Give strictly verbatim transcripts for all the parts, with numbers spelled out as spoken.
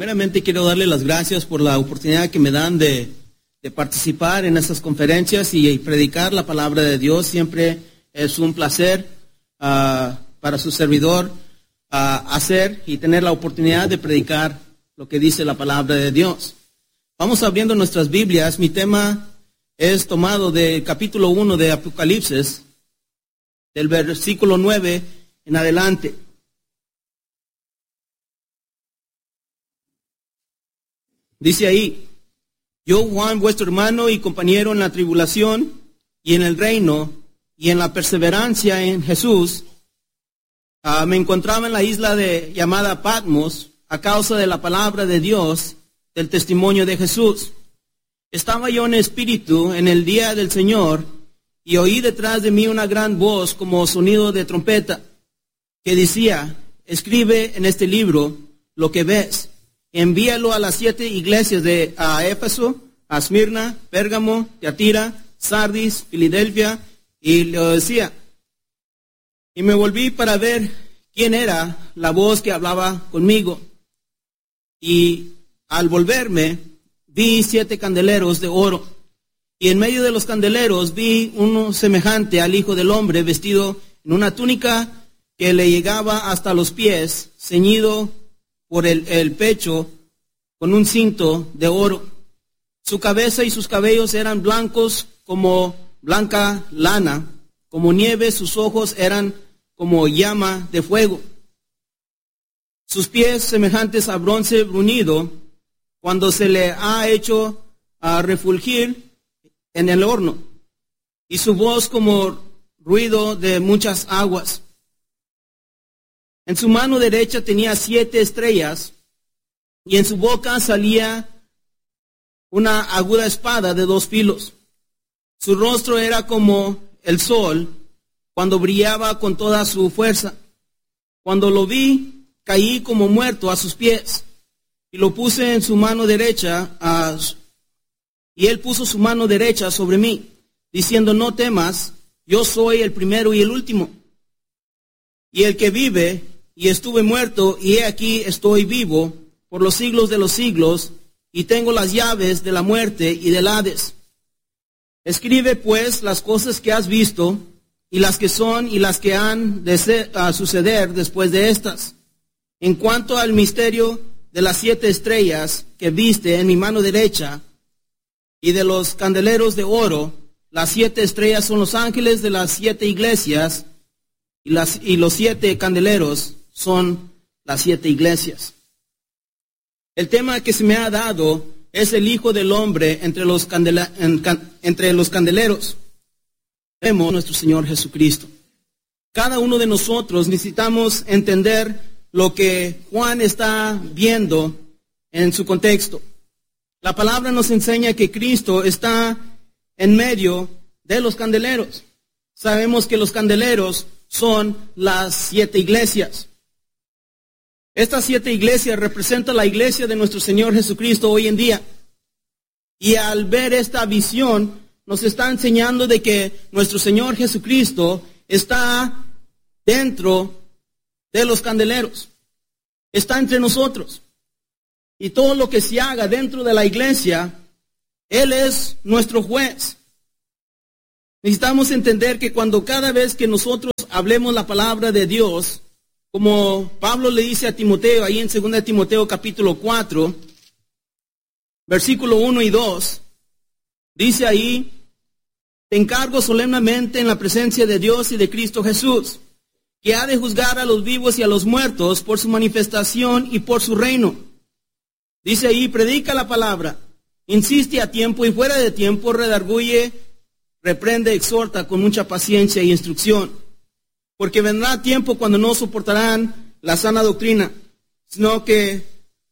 Primeramente quiero darle las gracias por la oportunidad que me dan de, de participar en estas conferencias y, y predicar la palabra de Dios. Siempre es un placer uh, para su servidor uh, hacer y tener la oportunidad de predicar lo que dice la palabra de Dios. Vamos abriendo nuestras Biblias. Mi tema es tomado del capítulo uno de Apocalipsis, del versículo nueve en adelante. Dice ahí: yo, Juan, vuestro hermano y compañero en la tribulación y en el reino y en la perseverancia en Jesús, uh, me encontraba en la isla de, llamada Patmos a causa de la palabra de Dios, del testimonio de Jesús. Estaba yo en espíritu en el día del Señor y oí detrás de mí una gran voz como sonido de trompeta que decía: escribe en este libro lo que ves. Envíalo a las siete iglesias de a Éfeso, a Esmirna, Pérgamo, Tiatira, Sardis, Filadelfia y Laodicea. Y me volví para ver quién era la voz que hablaba conmigo. Y al volverme, vi siete candeleros de oro. Y en medio de los candeleros vi uno semejante al Hijo del Hombre, vestido en una túnica que le llegaba hasta los pies, ceñido por el, el pecho con un cinto de oro. Su cabeza y sus cabellos eran blancos como blanca lana, como nieve. Sus ojos eran como llama de fuego. Sus pies semejantes a bronce bruñido cuando se le ha hecho a refulgir en el horno, y su voz como ruido de muchas aguas. En su mano derecha tenía siete estrellas, y en su boca salía una aguda espada de dos filos. Su rostro era como el sol cuando brillaba con toda su fuerza. Cuando lo vi, caí como muerto a sus pies, y lo puse en su mano derecha, a, y él puso su mano derecha sobre mí, diciendo: no temas, yo soy el primero y el último, y el que vive. Y estuve muerto, y he aquí estoy vivo por los siglos de los siglos, y tengo las llaves de la muerte y del Hades. Escribe pues las cosas que has visto, y las que son y las que han de ser, uh, suceder después de estas. En cuanto al misterio de las siete estrellas que viste en mi mano derecha, y de los candeleros de oro, las siete estrellas son los ángeles de las siete iglesias, y, las, y los siete candeleros son las siete iglesias. El tema que se me ha dado es el Hijo del Hombre entre los, candela, en, can, entre los candeleros. Vemos nuestro Señor Jesucristo. Cada uno de nosotros necesitamos entender lo que Juan está viendo en su contexto. La palabra nos enseña que Cristo está en medio de los candeleros. Sabemos que los candeleros son las siete iglesias. Estas siete iglesias representan la iglesia de nuestro Señor Jesucristo hoy en día. Y al ver esta visión, nos está enseñando de que nuestro Señor Jesucristo está dentro de los candeleros. Está entre nosotros. Y todo lo que se haga dentro de la iglesia, Él es nuestro juez. Necesitamos entender que cuando cada vez que nosotros hablemos la palabra de Dios, como Pablo le dice a Timoteo, ahí en segunda de Timoteo capítulo cuatro, versículo uno y dos, dice ahí: te encargo solemnemente en la presencia de Dios y de Cristo Jesús, que ha de juzgar a los vivos y a los muertos por su manifestación y por su reino. Dice ahí: predica la palabra, insiste a tiempo y fuera de tiempo, redarguye, reprende, exhorta con mucha paciencia y instrucción. Porque vendrá tiempo cuando no soportarán la sana doctrina, sino que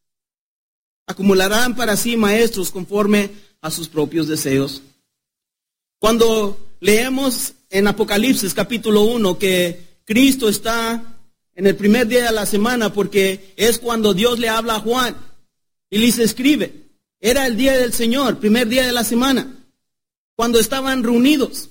acumularán para sí maestros conforme a sus propios deseos. Cuando leemos en Apocalipsis capítulo uno que Cristo está en el primer día de la semana, porque es cuando Dios le habla a Juan y les escribe, era el día del Señor, primer día de la semana, cuando estaban reunidos.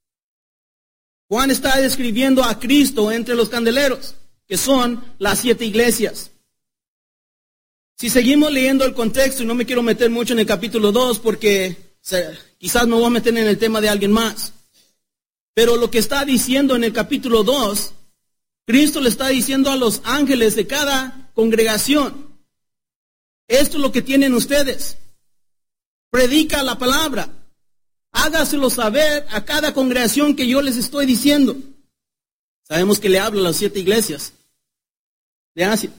Juan está describiendo a Cristo entre los candeleros, que son las siete iglesias. Si seguimos leyendo el contexto, y no me quiero meter mucho en el capítulo dos porque o sea, quizás me voy a meter en el tema de alguien más. Pero lo que está diciendo en el capítulo dos, Cristo le está diciendo a los ángeles de cada congregación, esto es lo que tienen ustedes. Predica la palabra. Hágaselo saber a cada congregación que yo les estoy diciendo. Sabemos que le habla a las siete iglesias de Asia.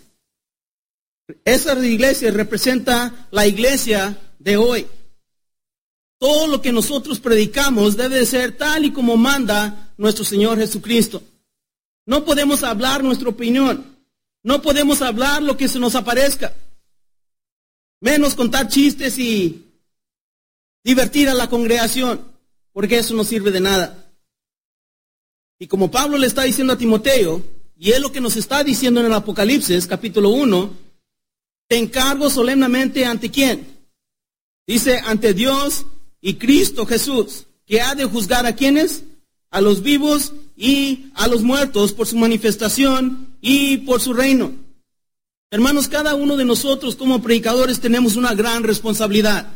Esa iglesia representa la iglesia de hoy. Todo lo que nosotros predicamos debe de ser tal y como manda nuestro Señor Jesucristo. No podemos hablar nuestra opinión. No podemos hablar lo que se nos aparezca. Menos contar chistes y divertir a la congregación, porque eso no sirve de nada. Y como Pablo le está diciendo a Timoteo, y es lo que nos está diciendo en el Apocalipsis, capítulo uno, te encargo solemnemente ante quién. Dice, ante Dios y Cristo Jesús, que ha de juzgar a quienes, a los vivos y a los muertos por su manifestación y por su reino. Hermanos, cada uno de nosotros como predicadores tenemos una gran responsabilidad.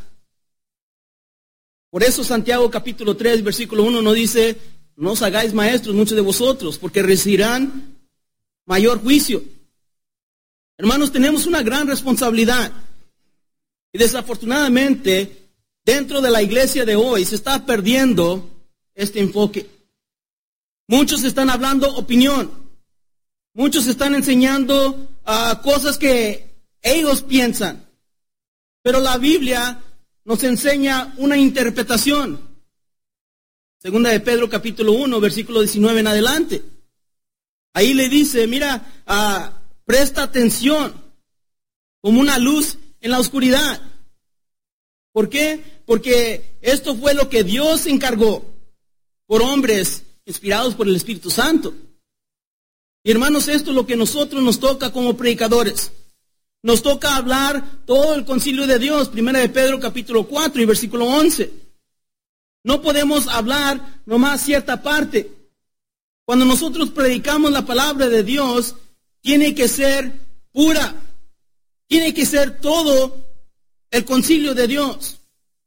Por eso Santiago capítulo tres, versículo uno nos dice, no os hagáis maestros muchos de vosotros, porque recibirán mayor juicio. Hermanos, tenemos una gran responsabilidad. Y desafortunadamente, dentro de la iglesia de hoy se está perdiendo este enfoque. Muchos están hablando opinión. Muchos están enseñando uh, cosas que ellos piensan. Pero la Biblia nos enseña una interpretación. Segunda de Pedro capítulo uno, versículo diecinueve en adelante. Ahí le dice, mira, uh, presta atención como una luz en la oscuridad. ¿Por qué? Porque esto fue lo que Dios encargó por hombres inspirados por el Espíritu Santo. Y hermanos, esto es lo que nosotros nos toca como predicadores. Nos toca hablar todo el concilio de Dios, primera de Pedro capítulo cuatro y versículo once. No podemos hablar nomás cierta parte. Cuando nosotros predicamos la palabra de Dios, tiene que ser pura. Tiene que ser todo el concilio de Dios.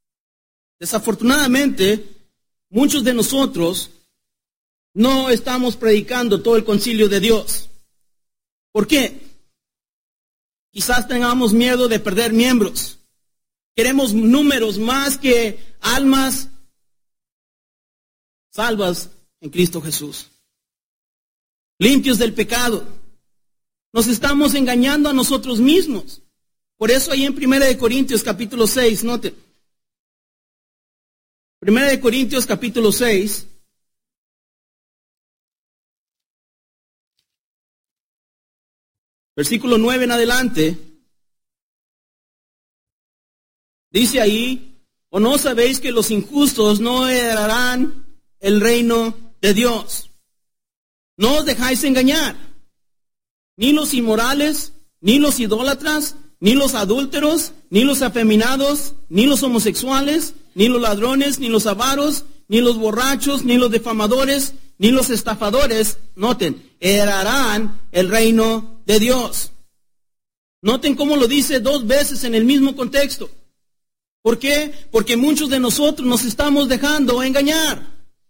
Desafortunadamente, muchos de nosotros no estamos predicando todo el concilio de Dios. ¿Por qué? Quizás tengamos miedo de perder miembros. Queremos números más que almas salvas en Cristo Jesús. Limpios del pecado. Nos estamos engañando a nosotros mismos. Por eso ahí en primera de Corintios capítulo seis, noten. primera de Corintios capítulo seis. Versículo nueve en adelante, dice ahí, ¿o no sabéis que los injustos no heredarán el reino de Dios? No os dejáis engañar, ni los inmorales, ni los idólatras, ni los adúlteros, ni los afeminados, ni los homosexuales, ni los ladrones, ni los avaros, ni los borrachos, ni los defamadores, ni los estafadores, noten, heredarán el reino de Dios. Noten cómo lo dice dos veces en el mismo contexto. ¿Por qué? Porque muchos de nosotros nos estamos dejando engañar.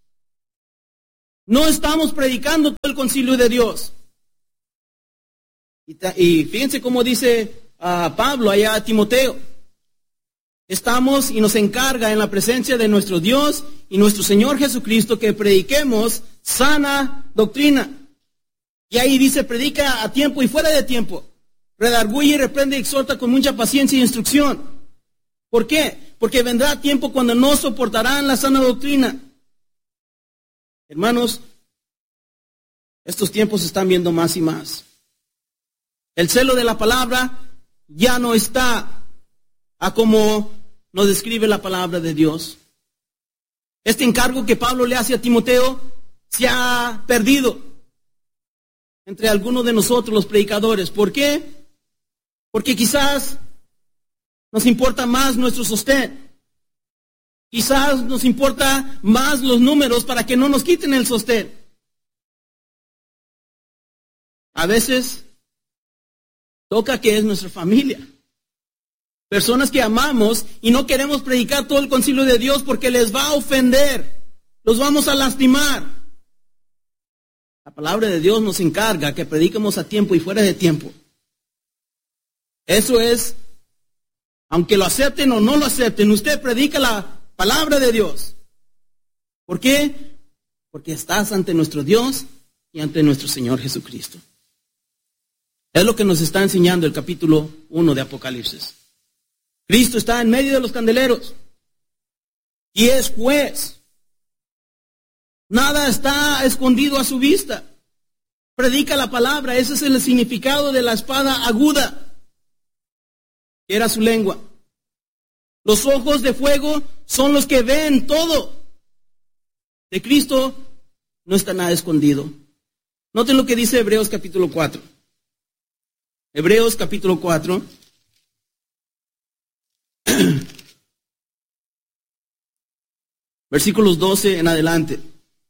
No estamos predicando todo el concilio de Dios. Y, y fíjense cómo dice uh, Pablo allá a Timoteo. Estamos y nos encarga en la presencia de nuestro Dios y nuestro Señor Jesucristo que prediquemos sana doctrina. Y ahí dice, predica a tiempo y fuera de tiempo. Redarguye y reprende y exhorta con mucha paciencia y instrucción. ¿Por qué? Porque vendrá tiempo cuando no soportarán la sana doctrina. Hermanos, estos tiempos se están viendo más y más. El celo de la palabra ya no está a como nos describe la palabra de Dios. Este encargo que Pablo le hace a Timoteo se ha perdido entre algunos de nosotros los predicadores. ¿Por qué? Porque quizás nos importa más nuestro sostén. Quizás nos importa más los números para que no nos quiten el sostén. A veces toca que es nuestra familia. Personas que amamos y no queremos predicar todo el concilio de Dios porque les va a ofender, los vamos a lastimar. La palabra de Dios nos encarga que prediquemos a tiempo y fuera de tiempo. Eso es, aunque lo acepten o no lo acepten, usted predica la palabra de Dios. ¿Por qué? Porque estás ante nuestro Dios y ante nuestro Señor Jesucristo. Es lo que nos está enseñando el capítulo uno de Apocalipsis. Cristo está en medio de los candeleros y es juez. Nada está escondido a su vista. Predica la palabra, ese es el significado de la espada aguda, que era su lengua. Los ojos de fuego son los que ven todo. De Cristo no está nada escondido. Noten lo que dice Hebreos capítulo cuatro. Hebreos capítulo cuatro. Versículos doce en adelante.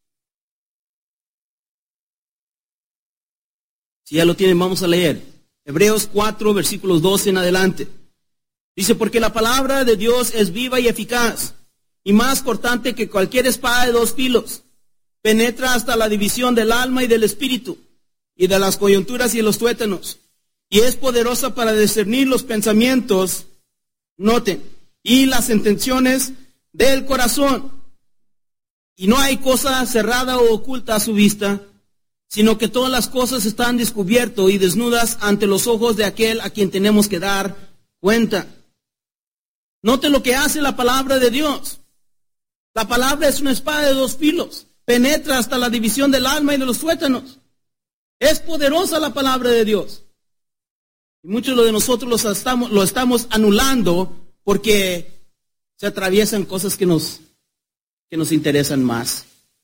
Si ya lo tienen, vamos a leer. Hebreos cuatro, versículos doce en adelante. Dice, porque la palabra de Dios es viva y eficaz, y más cortante que cualquier espada de dos filos. Penetra hasta la división del alma y del espíritu, y de las coyunturas y de los tuétanos. Y es poderosa para discernir los pensamientos, noten, y las intenciones del corazón. Y no hay cosa cerrada o oculta a su vista, sino que todas las cosas están descubiertas y desnudas ante los ojos de aquel a quien tenemos que dar cuenta. Note lo que hace la palabra de Dios. La palabra es una espada de dos filos. Penetra hasta la división del alma y de los tuétanos. Es poderosa la palabra de Dios. Y muchos de nosotros lo estamos, lo estamos anulando porque se atraviesan cosas que nos, que nos interesan más.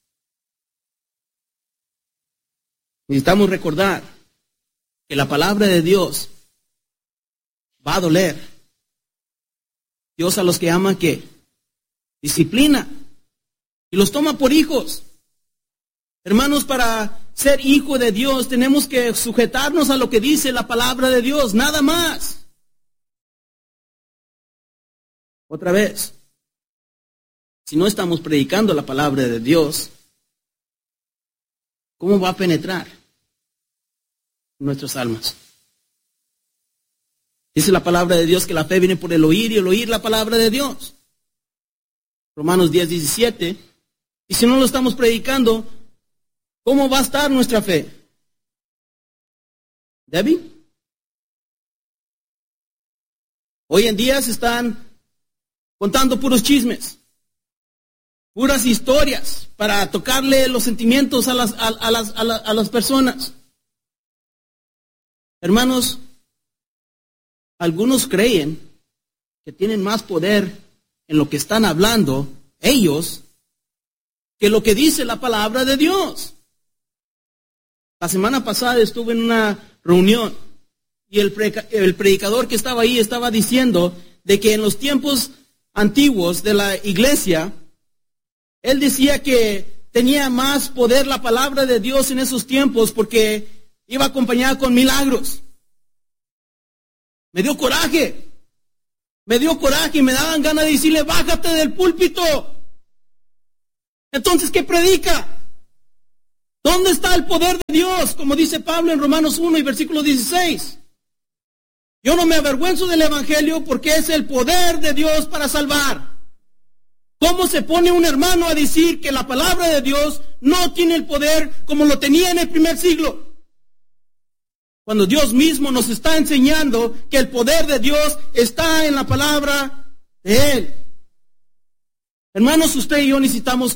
Necesitamos recordar que la palabra de Dios va a doler. Dios a los que aman, ¿qué? Disciplina. Y los toma por hijos. Hermanos, para ser hijo de Dios tenemos que sujetarnos a lo que dice la palabra de Dios, nada más. Otra vez, si no estamos predicando la palabra de Dios, ¿cómo va a penetrar en nuestras almas? Dice la palabra de Dios que la fe viene por el oír y el oír la palabra de Dios. Romanos diez, diecisiete. Y si no lo estamos predicando, ¿cómo va a estar nuestra fe? ¿Debbie? Hoy en día se están contando puros chismes, puras historias para tocarle los sentimientos a las, a, a las, a la, a las personas. Hermanos, algunos creen que tienen más poder en lo que están hablando ellos que lo que dice la palabra de Dios. La semana pasada estuve en una reunión y el, pre, el predicador que estaba ahí estaba diciendo de que en los tiempos antiguos de la iglesia, él decía que tenía más poder la palabra de Dios en esos tiempos porque iba acompañada con milagros. Me dio coraje, me dio coraje y me daban ganas de decirle, bájate del púlpito. Entonces, ¿qué predica? ¿Dónde está el poder de Dios? Como dice Pablo en Romanos uno y versículo dieciséis. Yo no me avergüenzo del evangelio porque es el poder de Dios para salvar. ¿Cómo se pone un hermano a decir que la palabra de Dios no tiene el poder como lo tenía en el primer siglo? Cuando Dios mismo nos está enseñando que el poder de Dios está en la palabra de Él. Hermanos, usted y yo necesitamos